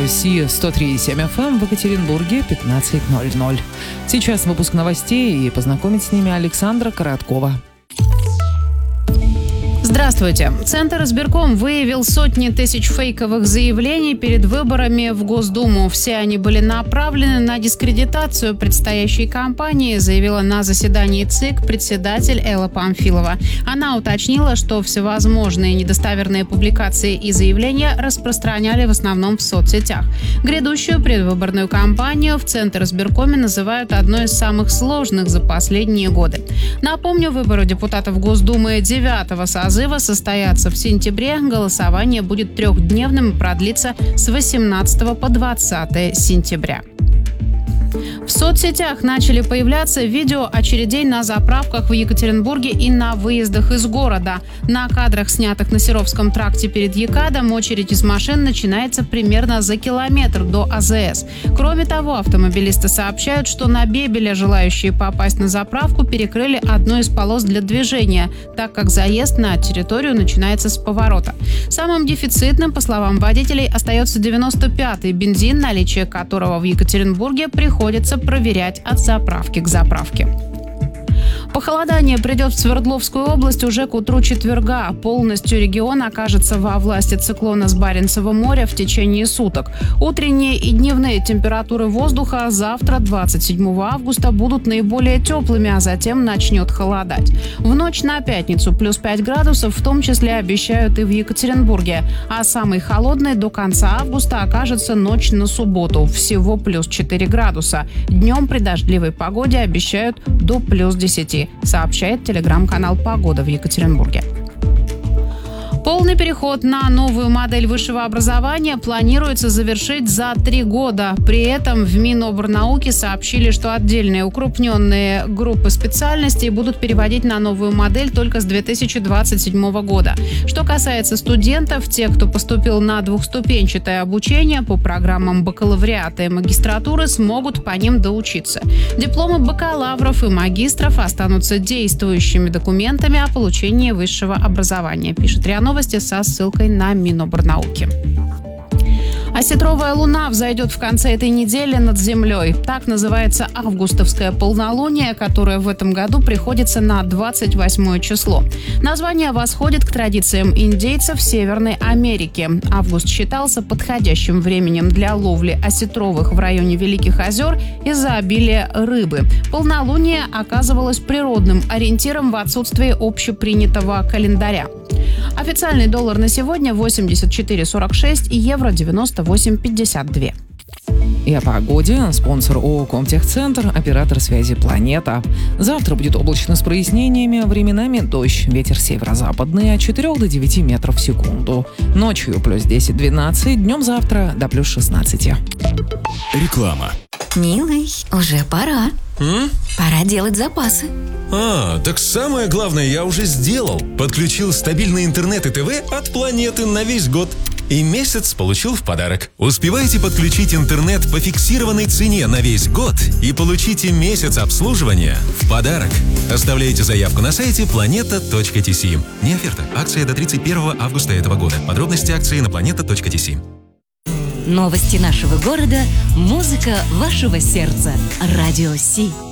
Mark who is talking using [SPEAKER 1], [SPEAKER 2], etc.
[SPEAKER 1] Си 103,7 FM в Екатеринбурге 15:00. Сейчас выпуск новостей, и познакомить с ними Александра Короткова.
[SPEAKER 2] Здравствуйте. Центр избирком выявил сотни тысяч фейковых заявлений перед выборами в Госдуму. Все они были направлены на дискредитацию предстоящей кампании, заявила на заседании ЦИК председатель Элла Памфилова. Она уточнила, что всевозможные недостоверные публикации и заявления распространяли в основном в соцсетях. Грядущую предвыборную кампанию в Центр избиркоме называют одной из самых сложных за последние годы. Напомню, выборы депутатов Госдумы 9-го созыва состоятся в сентябре. Голосование будет трехдневным и продлится с 18 по 20 сентября. В соцсетях начали появляться видео очередей на заправках в Екатеринбурге и на выездах из города. На кадрах, снятых на Серовском тракте перед ЕКАДом, очередь из машин начинается примерно за километр до АЗС. Кроме того, автомобилисты сообщают, что на Бебеля желающие попасть на заправку перекрыли одну из полос для движения, так как заезд на территорию начинается с поворота. Самым дефицитным, по словам водителей, остается 95-й бензин, наличие которого в Екатеринбурге приходится проверять от заправки к заправке. Похолодание придет в Свердловскую область уже к утру четверга. Полностью регион окажется во власти циклона с Баренцева моря в течение суток. Утренние и дневные температуры воздуха завтра, 27 августа, будут наиболее теплыми, а затем начнет холодать. В ночь на пятницу плюс 5 градусов, в том числе обещают и в Екатеринбурге. А самой холодной до конца августа окажется ночь на субботу, всего плюс 4 градуса. Днем при дождливой погоде обещают до плюс 10. Сообщает телеграм-канал «Погода» в Екатеринбурге. Полный переход на новую модель высшего образования планируется завершить за 3 года. При этом в Минобрнауки сообщили, что отдельные укрупненные группы специальностей будут переводить на новую модель только с 2027 года. Что касается студентов, те, кто поступил на двухступенчатое обучение по программам бакалавриата и магистратуры, смогут по ним доучиться. Дипломы бакалавров и магистров останутся действующими документами о получении высшего образования, пишет РИА Новости со ссылкой на Минобрнауки. Осетровая луна взойдет в конце этой недели над Землей. Так называется августовское полнолуние, которое в этом году приходится на 28 число. Название восходит к традициям индейцев Северной Америки. Август считался подходящим временем для ловли осетровых в районе Великих озер из-за обилия рыбы. Полнолуние оказывалось природным ориентиром в отсутствии общепринятого календаря. Официальный доллар на сегодня 84,46 и евро 98,52.
[SPEAKER 1] И о погоде. Спонсор ООО «Комтехцентр», оператор связи «Планета». Завтра будет облачно с прояснениями, временами дождь. Ветер северо-западный от 4 до 9 метров в секунду. Ночью плюс 10-12, днем завтра до плюс 16.
[SPEAKER 3] Реклама.
[SPEAKER 4] Милый, уже пора. Пора делать запасы.
[SPEAKER 3] Так самое главное я уже сделал. Подключил стабильный интернет и ТВ от Планеты на весь год. И месяц получил в подарок. Успевайте подключить интернет по фиксированной цене на весь год и получите месяц обслуживания в подарок. Оставляйте заявку на сайте planeta.tc. Не оферта. Акция до 31 августа этого года. Подробности акции на planeta.tc.
[SPEAKER 4] Новости нашего города, музыка вашего сердца. Радио Си.